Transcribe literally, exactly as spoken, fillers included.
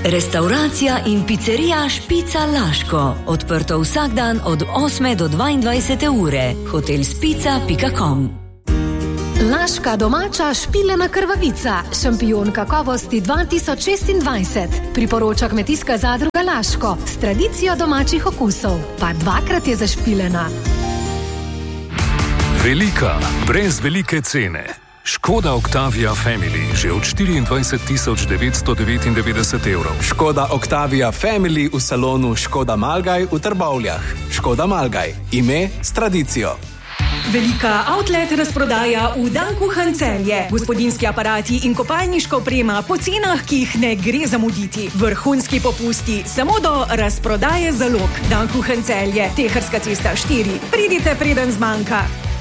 Restauracija in picerija Špica Laško. Odprto vsak dan od osme do dvaindvajsete ure. hotel spica pika com. Laška domača špilena krvavica, šampion kakovosti dva tisoč šestindvajset. Priporoča kmetijska zadruga Laško s tradicijo domačih okusov, pa dvakrat je zašpilena. Velika, brez velike cene. Škoda Octavia Family že od štiriindvajset tisoč devetsto devetindevetdeset evrov. Škoda Octavia Family v salonu Škoda Malgaj v Trbovljah. Škoda Malgaj, ime s tradicijo. Velika outlet razprodaja v Dankuhan Celje. Gospodinski aparati in kopalniška oprema po cenah, ki jih ne gre zamuditi. Vrhunski popusti samo do razprodaje zalog. Dankuhan Celje, Teharska cesta štiri. Pridite, preden zmanjka.